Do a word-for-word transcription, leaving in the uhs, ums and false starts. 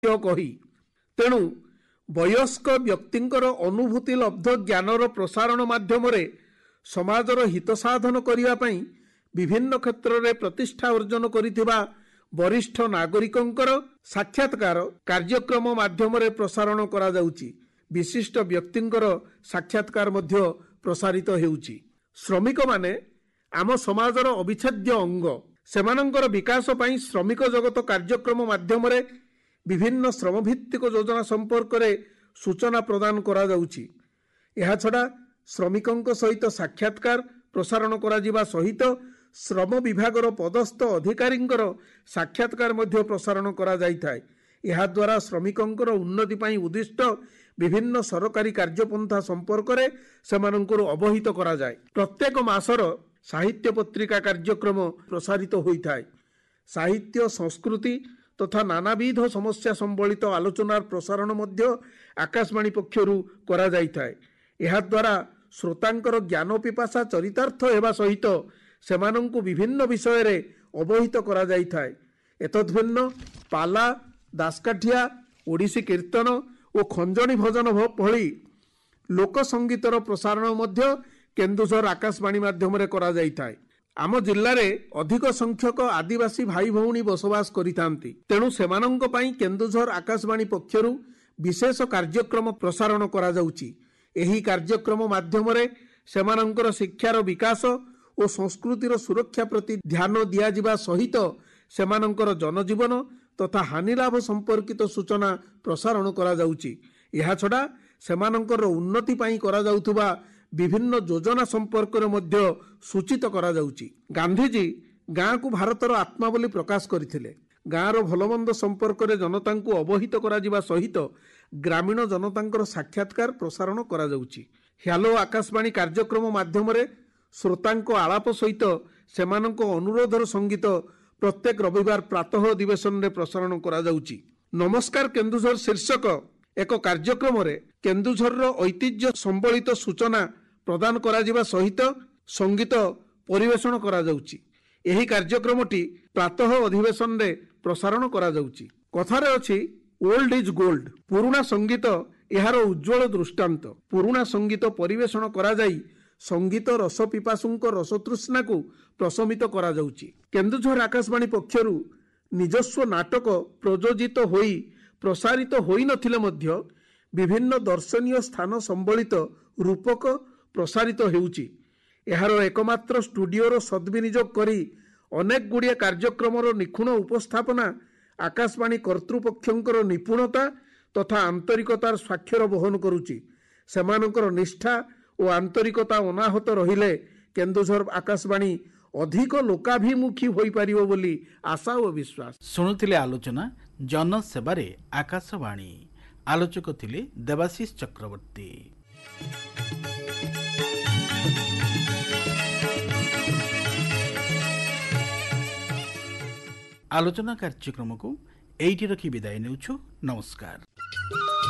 कही तेणु वयस्क व्यक्तिंकर अनुभूति लब्ध ज्ञानर प्रसारण माध्यम समाजर हित साधन करने पई विभिन्न क्षेत्र में प्रतिष्ठा अर्जन करिथिबा वरिष्ठ नागरिकंकर साक्षात्कार कार्यक्रम माध्यम प्रसारण करा जाउची। विशिष्ट व्यक्तिंकर साक्षात्कार मध्य प्रसारित हेउची। श्रमिक माने आम समाजर अविच्छेद्य अंग। सेमानंकर विकास पई श्रमिक जगत कार्यक्रम माध्यम विभिन्न श्रमभित्तिक योजना संपर्क में सूचना प्रदान करा जाउची। एहा छडा श्रमिकंक सहित साक्षात्कार प्रसारण करा जिबा सहित श्रम विभागर पदस्थ अधिकारींकर साक्षात्कार मध्य प्रसारण करा जाइथाय। एहा द्वारा श्रमिकंकर उन्नति पई उद्दिष्ट विभिन्न सरकारी कार्यपंथा संपर्क में सेमानंकर अवहित करा जाय। प्रत्येक मासर साहित्य पत्रिका कार्यक्रम प्रसारित होइथाय। साहित्य संस्कृति तथा नानाविध समस्या संबलित आलोचनार प्रसारण मध्य आकाशवाणी पक्षरु करा जाइथाय। एहा द्वारा श्रोतांकर ज्ञान पिपासा चरितार्थ हेबा सहित सेमानंकु विभिन्न विषय रे अवहित करा जाइथाय। एतद्भिन्न पाला दासकाठिया ओडिसी कीर्तन और खंजणी भजन भली लोक संगीतर प्रसारण मध्य केन्दुझर आकाशवाणी माध्यम रे करा जाइथाय। आम जिल्ला रे अधिक संख्यक आदिवासी भाई भौणी बसवास करिथांती। तेणु सेमानंक पई केन्दुझर आकाशवाणी पक्षरु विशेष कार्यक्रम प्रसारण करा जाउची। एही कार्यक्रम माध्यम रे सेमानंकर शिक्षार विकास और संस्कृतिर सुरक्षा प्रति ध्यान दिया जिबा सहित सेमानंकर जनजीवन तथा हानिलाभ संपर्कित सूचना प्रसारण करा जाउची। एहा छडा सेमानंकर उन्नति पई करा जाउथुबा विभिन्न योजना संपर्क में मध्य सूचित करा जाउची। गांधीजी गाँ को भारतर आत्मा बोली प्रकाश करथिले। गाँर भलमंद संपर्क में जनता को अवहित करा जिबा सहित ग्रामीण जनतांकर साक्षात्कार प्रसारण करा जाउची। हेलो आकाशवाणी कार्यक्रम माध्यम रे श्रोतांको आलाप सहित सेमानंको अनुरोधर संगीत प्रत्येक रविवार प्रातः अधिवेशन रे प्रसारण करा जाउची। नमस्कार केन्दुझर शीर्षक एक कार्यक्रम रे केन्दुझर ऐतिह्य संबलित सूचना प्रदान करा जिबा सहित संगीत परिवेषण करा जाउची। एही कार्यक्रमटी प्रातः अधिवेशन रे प्रसारण करा जाउची। कथारे अछि ओल्ड इज गोल्ड। पुराना संगीत एहार उज्जवल दृष्टांत। पुराना संगीत परिवेषण करा जाई संगीत रस पिपासुंक रसतृष्णा को प्रशमित करा जाउची। केन्दुझर आकाशवाणी पक्षरु निजस्व नाटक प्रयोजित होई प्रसारित होई नथिले मध्य विभिन्न दर्शनीय स्थान संबलित रूपक प्रसारित हेउची। एहार एकमात्र स्टूडियोर सद्विनियोग करी अनेक गुड़िया कार्यक्रमर निखुण उपस्थापना आकाशवाणी कर्तृपक्षंकर निपुणता तथा आंतरिकतार स्वाक्षर बहन करुची। सेमानंकर निष्ठा और आंतरिकता अनाहत रहिले केन्दुझर आकाशवाणी अधिक लोकाभिमुखी होई पारिबो बोली आशा और विश्वास। शुणुथिले आलोचना जनसेवारे आकाशवाणी। आलोचक थिले देवाशीष चक्रवर्ती। आलोचना कार्यक्रम को एइटी रखी विदाय नेउछु। नमस्कार।